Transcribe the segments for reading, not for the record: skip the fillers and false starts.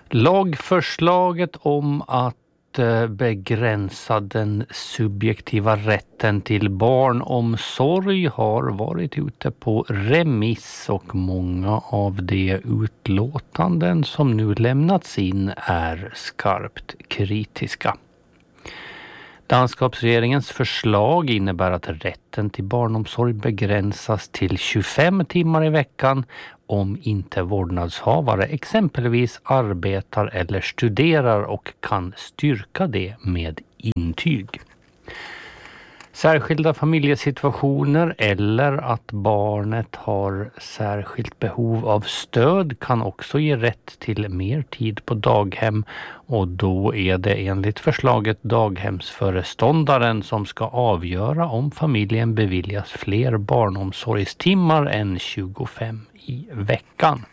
Lagförslaget om att begränsa den subjektiva rätten till barnomsorg har varit ute på remiss och många av de utlåtanden som nu lämnats in är skarpt kritiska. Danskapsregeringens förslag innebär att rätten till barnomsorg begränsas till 25 timmar i veckan om inte vårdnadshavare exempelvis arbetar eller studerar och kan styrka det med intyg. Särskilda familjesituationer eller att barnet har särskilt behov av stöd kan också ge rätt till mer tid på daghem, och då är det enligt förslaget daghemsföreståndaren som ska avgöra om familjen beviljas fler barnomsorgstimmar än 25 i veckan.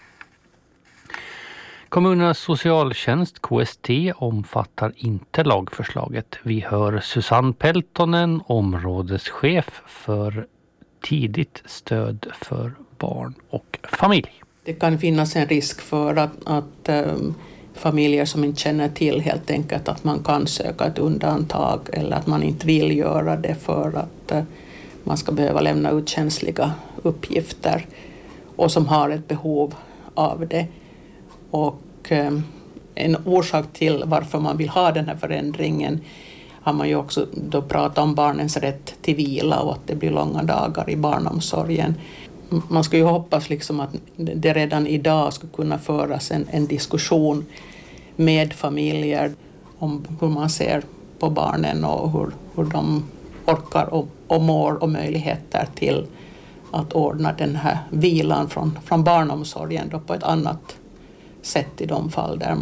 Kommunernas socialtjänst, KST, omfattar inte lagförslaget. Vi hör Susanne Peltonen, områdeschef för tidigt stöd för barn och familj. Det kan finnas en risk för att familjer som inte känner till helt enkelt att man kan söka ett undantag eller att man inte vill göra det för att man ska behöva lämna ut känsliga uppgifter och som har ett behov av det. Och en orsak till varför man vill ha den här förändringen har man ju också då pratat om barnens rätt till vila och att det blir långa dagar i barnomsorgen. Man ska ju hoppas liksom att det redan idag ska kunna föras en diskussion med familjer om hur man ser på barnen och hur de orkar och mår och möjligheter till att ordna den här vilan från barnomsorgen då på ett annat sätt i de fall där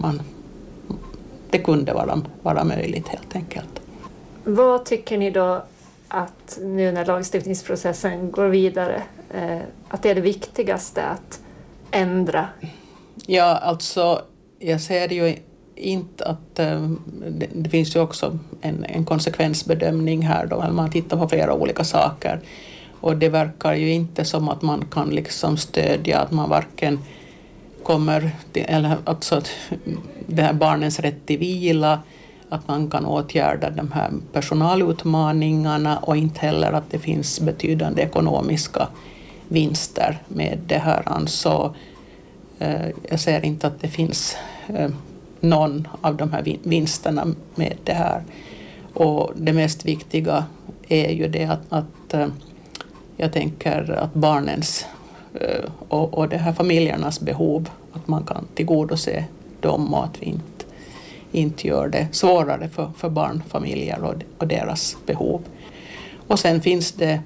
det kunde vara möjligt helt enkelt. Vad tycker ni då att nu när lagstiftningsprocessen går vidare att det är det viktigaste att ändra? Ja, alltså jag ser ju inte att det finns ju också en konsekvensbedömning här då man tittar på flera olika saker och det verkar ju inte som att man kan liksom stödja att man varken kommer till, eller alltså att det här barnens rätt till vila, att man kan åtgärda de här personalutmaningarna och inte heller att det finns betydande ekonomiska vinster med det här. Så jag ser inte att det finns någon av de här vinsterna med det här. Och det mest viktiga är ju det att jag tänker att barnens och det här familjernas behov, att man kan tillgodose dem och att vi inte gör det svårare för barnfamiljer och deras behov. Och sen finns det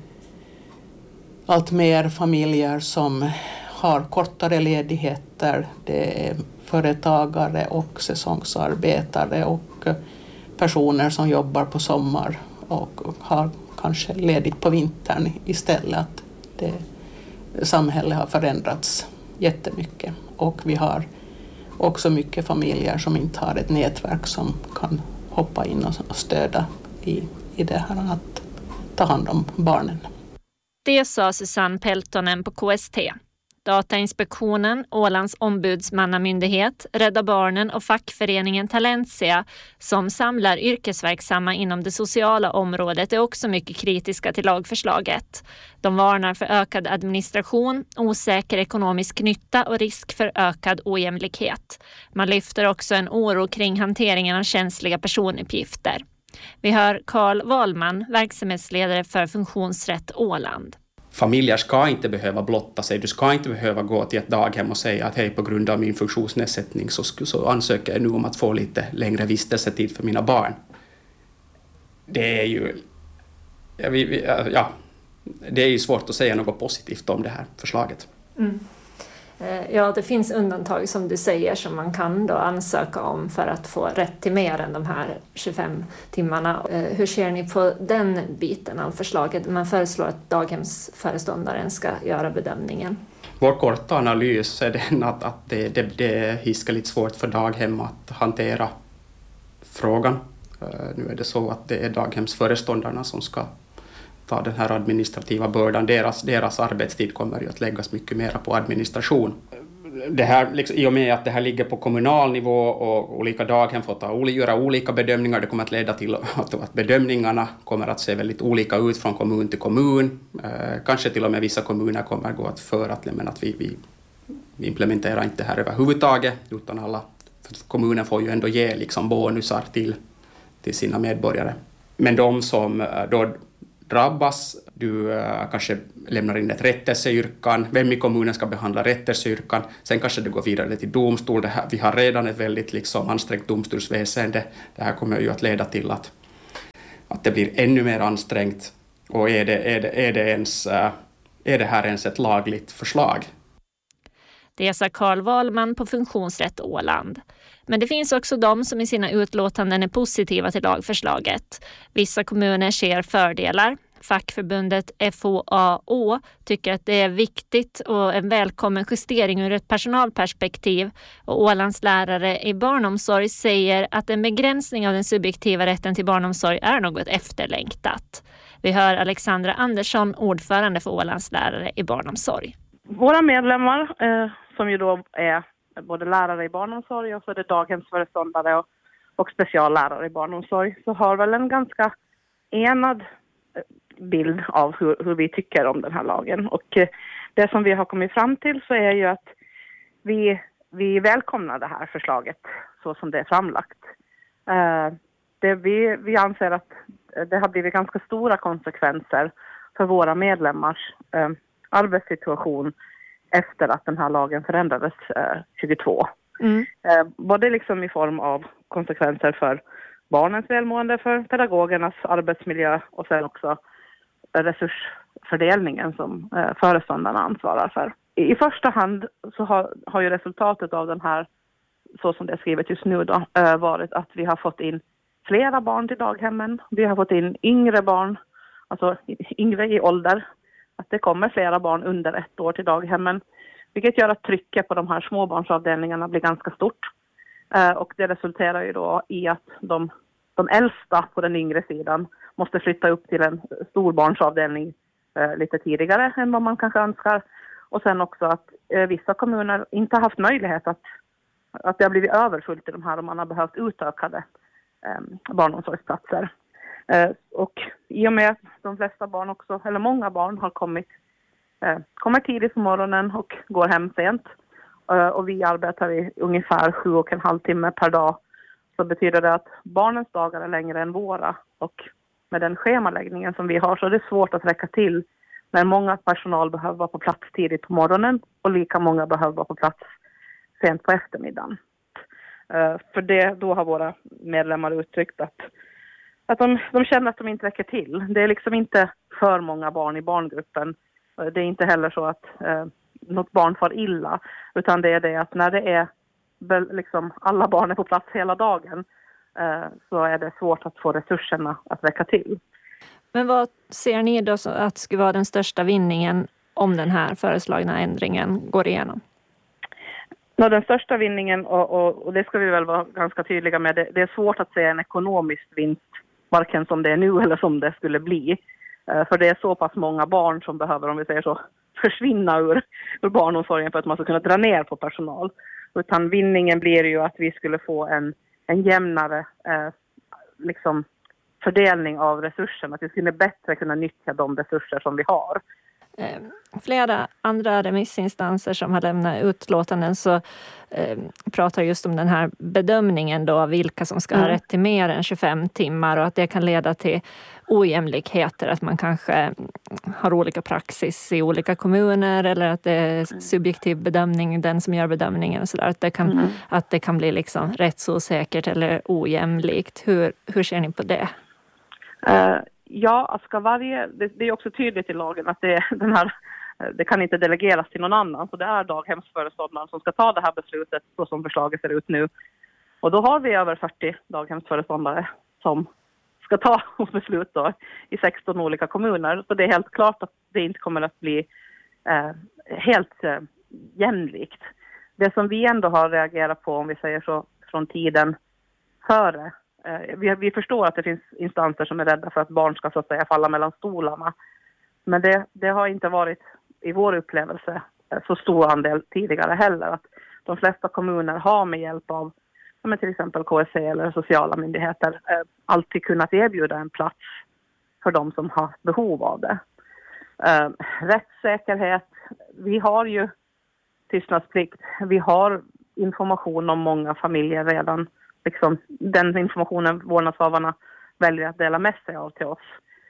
allt mer familjer som har kortare ledigheter. Det är företagare och säsongsarbetare och personer som jobbar på sommar och har kanske ledigt på vintern istället. Att samhället har förändrats jättemycket och vi har också mycket familjer som inte har ett nätverk som kan hoppa in och stödja i det här att ta hand om barnen. Det sa Susanne Peltonen på KST. Datainspektionen, Ålands ombudsmannamyndighet, Rädda Barnen och fackföreningen Talentia som samlar yrkesverksamma inom det sociala området är också mycket kritiska till lagförslaget. De varnar för ökad administration, osäker ekonomisk nytta och risk för ökad ojämlikhet. Man lyfter också en oro kring hanteringen av känsliga personuppgifter. Vi hör Carl Wahlman, verksamhetsledare för Funktionsrätt Åland. Familjer ska inte behöva blotta sig. Du ska inte behöva gå till ett daghem och säga att hej, på grund av min funktionsnedsättning så ansöker jag nu om att få lite längre vistelsetid för mina barn. Det är ju det är ju svårt att säga något positivt om det här förslaget. Mm. Ja, det finns undantag som du säger som man kan då ansöka om för att få rätt till mer än de här 25 timmarna. Hur ser ni på den biten av förslaget? Man föreslår att daghemsföreståndaren ska göra bedömningen. Vår korta analys är den att det är hiskeligt svårt för daghem att hantera frågan. Nu är det så att det är daghemsföreståndarna som ska ta den här administrativa bördan. Deras arbetstid kommer ju att läggas mycket mer på administration. det här, liksom, i och med att det här ligger på kommunal nivå och olika daghem får göra olika bedömningar, det kommer att leda till att bedömningarna kommer att se väldigt olika ut från kommun till kommun. Kanske till och med vissa kommuner kommer att gå att föra att, men att vi implementerar inte det här överhuvudtaget, utan för kommunen får ju ändå ge liksom bonusar till sina medborgare. Men de som då drabbas, du kanske lämnar in ett rättelseyrkan, vem i kommunen ska behandla rättelseyrkan, sen kanske det går vidare till domstol. Vi har redan ett väldigt liksom ansträngt domstolsväsende. Det här kommer ju att leda till att det blir ännu mer ansträngt. Och är det här ens ett lagligt förslag? Det sa Carl Wahlman på Funktionsrätt Åland. Men det finns också de som i sina utlåtanden är positiva till lagförslaget. Vissa kommuner ser fördelar. Fackförbundet FOAO tycker att det är viktigt och en välkommen justering ur ett personalperspektiv. Och Ålands lärare i barnomsorg säger att en begränsning av den subjektiva rätten till barnomsorg är något efterlängtat. Vi hör Alexandra Andersson, ordförande för Ålands lärare i barnomsorg. Våra medlemmar som ju då är både lärare i barnomsorg och så är det daghemsföreståndare och speciallärare i barnomsorg, så har väl en ganska enad bild av hur vi tycker om den här lagen. Och det som vi har kommit fram till så är ju att vi välkomnar det här förslaget så som det är framlagt. Vi anser att det har blivit ganska stora konsekvenser för våra medlemmars arbetssituation efter att den här lagen förändrades 22. Både liksom i form av konsekvenser för barnens välmående, för pedagogernas arbetsmiljö och sen också resursfördelningen som föreståndarna ansvarar för. I första hand så har ju resultatet av den här, så som det är skrivet just nu då, varit att vi har fått in flera barn till daghemmen. Vi har fått in yngre barn, alltså yngre i ålder. Att det kommer flera barn under 1 år till daghemmen. Vilket gör att trycket på de här småbarnsavdelningarna blir ganska stort. Och det resulterar ju då i att de äldsta på den yngre sidan måste flytta upp till en storbarnsavdelning lite tidigare än vad man kanske önskar. Och sen också att vissa kommuner inte har haft möjlighet att det har blivit överfullt i de här och man har behövt utökade barnomsorgsplatser. Och i och med att de flesta barn också, eller många barn har kommer tidigt på morgonen och går hem sent. Och vi arbetar i ungefär 7,5 timmar per dag. Så betyder det att barnens dagar är längre än våra. Och med den schemaläggningen som vi har så är det svårt att räcka till när många personal behöver vara på plats tidigt på morgonen och lika många behöver vara på plats sent på eftermiddagen. För det, då har våra medlemmar uttryckt att de känner att de inte räcker till. Det är liksom inte för många barn i barngruppen. Det är inte heller så att något barn far illa, utan det är det att när det är liksom alla barn är på plats hela dagen så är det svårt att få resurserna att räcka till. Men vad ser ni då att skulle vara den största vinningen om den här föreslagna ändringen går igenom? Den största vinningen, och det ska vi väl vara ganska tydliga med, det är svårt att säga en ekonomisk vinst, varken som det är nu eller som det skulle bli. För det är så pass många barn som behöver, om vi säger så, försvinna ur barnomsorgen för att man ska kunna dra ner på personal. Utan vinningen blir ju att vi skulle få en jämnare liksom fördelning av resurserna. Att vi skulle bättre kunna nyttja de resurser som vi har. Flera andra remissinstanser som har lämnat utlåtanden så pratar just om den här bedömningen då av vilka som ska ha rätt till mer än 25 timmar och att det kan leda till ojämlikheter, att man kanske har olika praxis i olika kommuner eller att det är subjektiv bedömning, den som gör bedömningen och sådär, att det kan bli liksom rättsosäkert eller ojämlikt. Hur ser ni på det? Ja, det är också tydligt i lagen att det kan inte delegeras till någon annan. Så det är daghemsföreståndaren som ska ta det här beslutet så som förslaget ser ut nu. Och då har vi över 40 daghemsföreståndare som ska ta beslut då i 16 olika kommuner. Så det är helt klart att det inte kommer att bli helt jämlikt. Det som vi ändå har reagerat på, om vi säger så, från tiden före. Vi förstår att det finns instanser som är rädda för att barn ska så att säga falla mellan stolarna. Men det har inte varit i vår upplevelse så stor andel tidigare heller. Att de flesta kommuner har med hjälp av till exempel KSC eller sociala myndigheter alltid kunnat erbjuda en plats för de som har behov av det. Rättssäkerhet, vi har ju tystnadsplikt, vi har information om många familjer redan. Liksom, den informationen vårdnadshavarna väljer att dela med sig av till oss.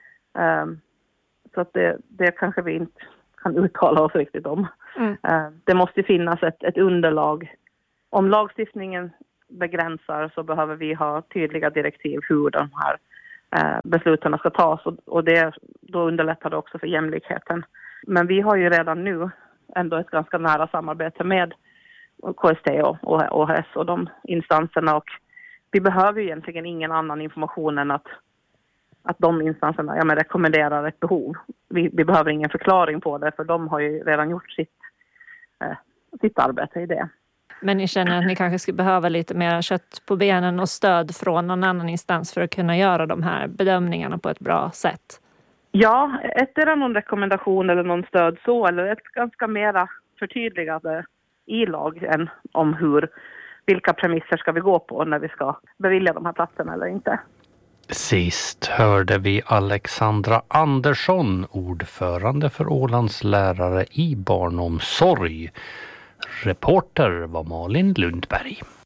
Så att det kanske vi inte kan uttala oss riktigt om. Det måste finnas ett underlag. Om lagstiftningen begränsar så behöver vi ha tydliga direktiv hur de här besluten ska tas. Och då underlättar det också för jämlikheten. Men vi har ju redan nu ändå ett ganska nära samarbete med KST och OHS och de instanserna. Och vi behöver ju egentligen ingen annan information än att de instanserna rekommenderar ett behov. Vi behöver ingen förklaring på det, för de har ju redan gjort sitt arbete i det. Men ni känner att ni kanske skulle behöva lite mer kött på benen och stöd från någon annan instans för att kunna göra de här bedömningarna på ett bra sätt? Ja, är någon rekommendation eller någon stöd så, eller ett ganska mera förtydligande i lag än om vilka premisser ska vi gå på när vi ska bevilja de här platserna eller inte. Sist hörde vi Alexandra Andersson, ordförande för Ålands lärare i barnomsorg. Reporter var Malin Lundberg.